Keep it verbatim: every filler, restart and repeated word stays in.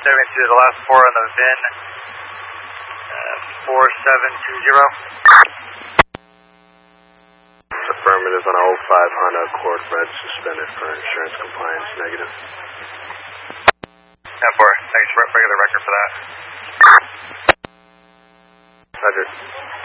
Stepping to the last four on the V I N, uh, four seven two zero. Affirmative on a oh five Honda Accord, red, suspended for insurance compliance, negative. ten four, thanks for regular record for that. Roger.